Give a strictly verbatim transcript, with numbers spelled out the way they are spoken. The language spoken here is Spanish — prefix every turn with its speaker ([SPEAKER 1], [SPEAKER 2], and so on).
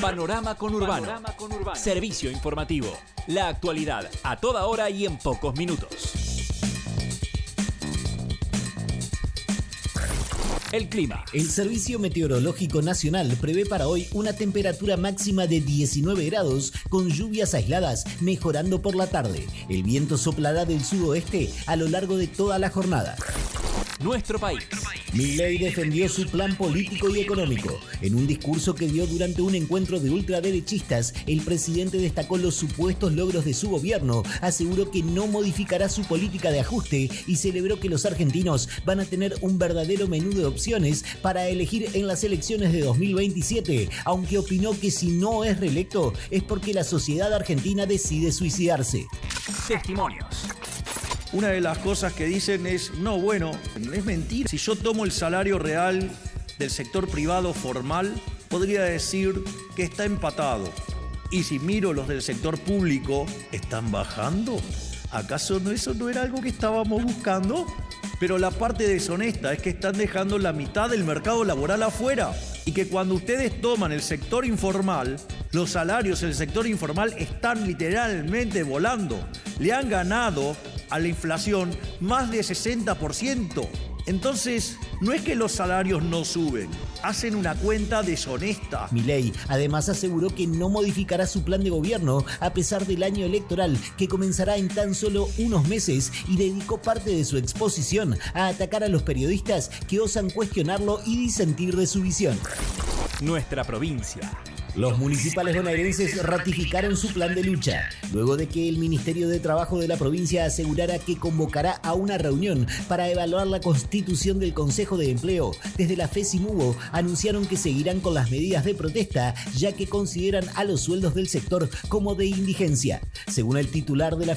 [SPEAKER 1] Panorama Conurbano. Servicio informativo. La actualidad a toda hora y en pocos minutos. El clima.
[SPEAKER 2] El Servicio Meteorológico Nacional prevé para hoy una temperatura máxima de diecinueve grados con lluvias aisladas, mejorando por la tarde. El viento soplará del sudoeste a lo largo de toda la jornada.
[SPEAKER 1] Nuestro país.
[SPEAKER 2] Milei defendió su plan político y económico. En un discurso que dio durante un encuentro de ultraderechistas, el presidente destacó los supuestos logros de su gobierno, aseguró que no modificará su política de ajuste y celebró que los argentinos van a tener un verdadero menú de opciones para elegir en las elecciones de dos mil veintisiete, aunque opinó que si no es reelecto es porque la sociedad argentina decide suicidarse.
[SPEAKER 1] Testimonios.
[SPEAKER 3] Una de las cosas que dicen es, no, bueno, es mentira. Si yo tomo el salario real del sector privado formal, podría decir que está empatado. Y si miro los del sector público, ¿están bajando? ¿Acaso no, eso no era algo que estábamos buscando? Pero la parte deshonesta es que están dejando la mitad del mercado laboral afuera. Y que cuando ustedes toman el sector informal, los salarios en el sector informal están literalmente volando. Le han ganado a la inflación más de sesenta por ciento. Entonces, no es que los salarios no suben, hacen una cuenta deshonesta.
[SPEAKER 2] Milei además aseguró que no modificará su plan de gobierno a pesar del año electoral que comenzará en tan solo unos meses y dedicó parte de su exposición a atacar a los periodistas que osan cuestionarlo y disentir de su visión.
[SPEAKER 1] Nuestra provincia.
[SPEAKER 2] Los municipales bonaerenses ratificaron su plan de lucha, luego de que el Ministerio de Trabajo de la provincia asegurara que convocará a una reunión para evaluar la constitución del Consejo de Empleo. Desde la FESIMUBO anunciaron que seguirán con las medidas de protesta, ya que consideran a los sueldos del sector como de indigencia. Según el titular de la